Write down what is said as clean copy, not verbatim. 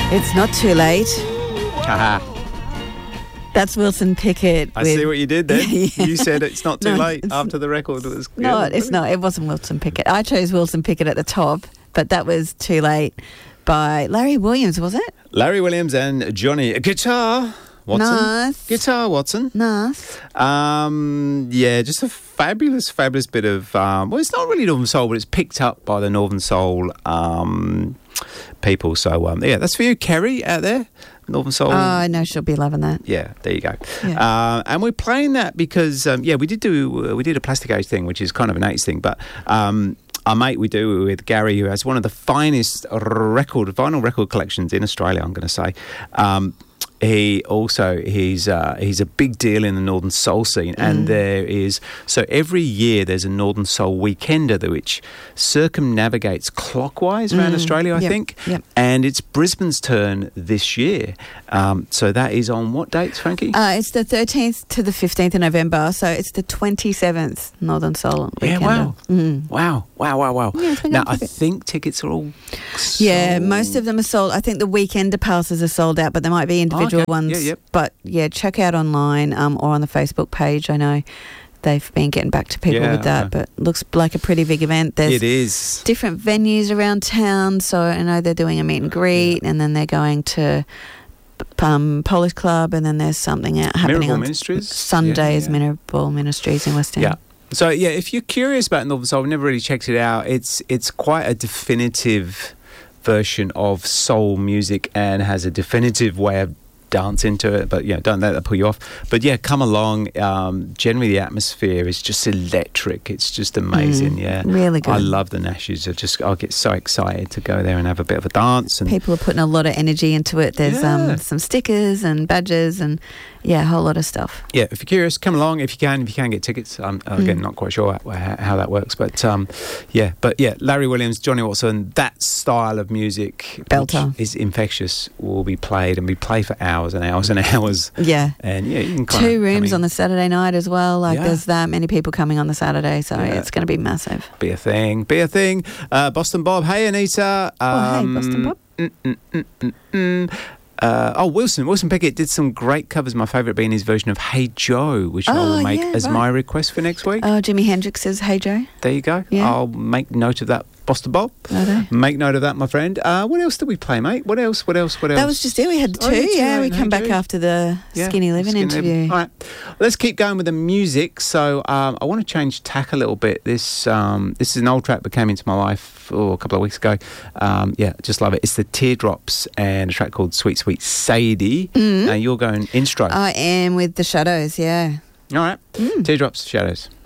It's not too late. Haha. That's Wilson Pickett. I see what you did then. Yeah. You said it's not too No, late after the record was good. No, it's not. It wasn't Wilson Pickett. I chose Wilson Pickett at the top, but that was Too Late by Larry Williams, was it? Larry Williams and Johnny Guitar Watson. Nice. Guitar Watson. Nice. Yeah, just a fabulous bit of, well, it's not really Northern Soul, but it's picked up by the Northern Soul people. So, yeah, that's for you, Kerry, out there. Northern Soul. Oh, I know she'll be loving that. Yeah, there you go. Yeah. And we're playing that because, we did a Plastic Age thing, which is kind of an 80s thing, but our mate we do with Gary, who has one of the finest vinyl record collections in Australia, I'm going to say. He's a big deal in the Northern Soul scene, and so every year there's a Northern Soul weekender which circumnavigates clockwise around Australia, I think. Yep. And it's Brisbane's turn this year. So that is on what dates, Frankie? It's the 13th to the 15th of November, so it's the 27th Northern Soul weekender. Wow. Yeah, Now, I think tickets are all sold. Yeah, most of them are sold. I think the weekender passes are sold out, but there might be individual ones. Yeah, yep. But, yeah, check out online or on the Facebook page. I know they've been getting back to people with that, but looks like a pretty big event. It is. Different venues around town, so I know they're doing a meet and greet, and then they're going to Polish Club, and then there's something happening Mirrorball on Ministries? Sundays, Yeah. Mirrorball Ministries in West End. Yeah. So, yeah, if you're curious about Northern Soul, I've never really checked it out. It's quite a definitive version of soul music and has a definitive way of dancing to it, but don't let that pull you off. But come along. Generally the atmosphere is just electric. It's just amazing. Really good. I love the Nashes. I'll get so excited to go there and have a bit of a dance. And people are putting a lot of energy into it. There's some stickers and badges and a whole lot of stuff. Yeah, if you're curious, come along if you can get tickets. Again, not quite sure how that works, but Larry Williams, Johnny Watson, that style of music, belter, which is infectious, will be played, and we play for hours and hours and hours. Yeah. And you can two rooms on the Saturday night as well. There's that many people coming on the Saturday, so it's going to be massive. Be a thing. Boston Bob. Hey, Anita. Hey, Boston Bob. Wilson Pickett did some great covers. My favourite being his version of Hey Joe, which I will make as my request for next week. Oh, Jimi Hendrix says Hey Joe. There you go. Yeah. I'll make note of that, Boston Bob. Okay. Make note of that, my friend. What else did we play, mate? What else? That was just it. We had two. We come back after the Skinny Living interview. All right. Let's keep going with the music. So I want to change tack a little bit. This is an old track that came into my life a couple of weeks ago. Just love it. It's the Teardrops and a track called Sweet Sweet Sadie. Now you're going intro. I am with the Shadows, yeah. All right. Teardrops, Shadows.